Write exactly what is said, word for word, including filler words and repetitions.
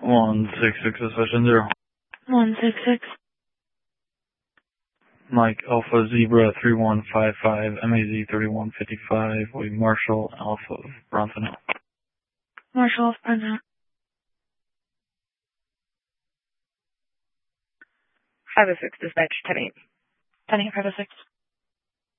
one six six accession zero. one six six. Mike Alpha Zebra three one five five, M A Z thirty-one fifty-five, William Marshall Alpha of Bronson Hill. Marshall of Bronson Hill. five oh six dispatch, ten eight. ten eight, five oh six.